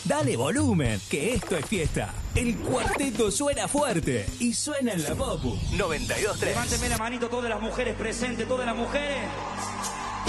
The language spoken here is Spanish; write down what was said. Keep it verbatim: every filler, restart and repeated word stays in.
Dale volumen, que esto es fiesta. El cuarteto suena fuerte y suena en la Popu noventa y dos punto tres. Levánteme la manito todas las mujeres presentes, todas las mujeres.